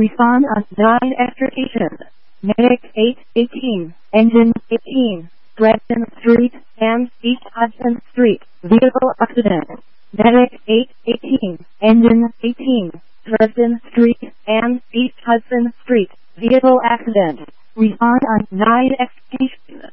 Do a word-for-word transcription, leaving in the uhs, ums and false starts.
Respond on nine extrication. Medic eight eighteen, engine eighteen, Dresden Street and East Hudson Street, vehicle accident. Medic eight eighteen, engine eighteen, Dresden Street and East Hudson Street, vehicle accident. Respond on nine extrication.